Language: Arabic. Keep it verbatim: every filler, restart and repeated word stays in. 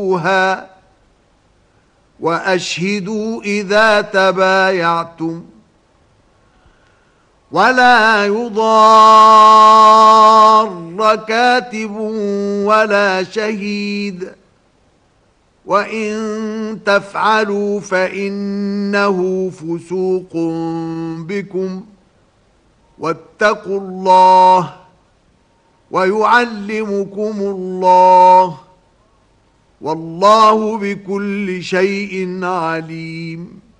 وأشهدوا إذا تبايعتم ولا يضار كاتب ولا شهيد وإن تفعلوا فإنه فسوق بكم واتقوا الله ويعلمكم الله والله بكل شيء عليم.